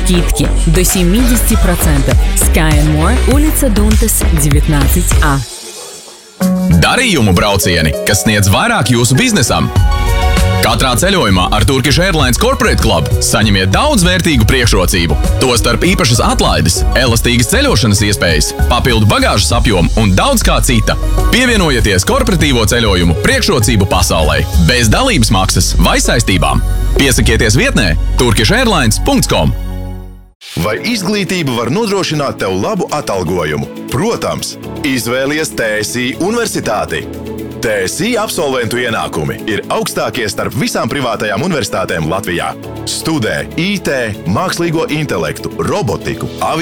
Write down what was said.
Скидки до 70%. Sky and More, улица Дунтас, 19А. Darījumu braucieni, kas sniedz vairāk jūsu biznesam. Katrā ceļojumā ar Turkish Airlines Corporate Club saņemiet daudz vērtīgu priekšrocību. Tostarp īpašas atlaides, elastīgas ceļošanas iespējas, papildu bagāžas apjomu un daudz kā cita. Pievienojieties korporatīvo ceļojumu priekšrocību pasaulē, bez dalības maksas vai saistībām. Piesakieties vietnē turkishairlines.com. Vai izglītība var nodrošināt tev labu atalgojumu? Protams, izvēlies TSI Universitāti. TSI absolventu ienākumi ir augstākie starp visām privātajām universitātēm Latvijā. Studē IT, mākslīgo intelektu, robotiku,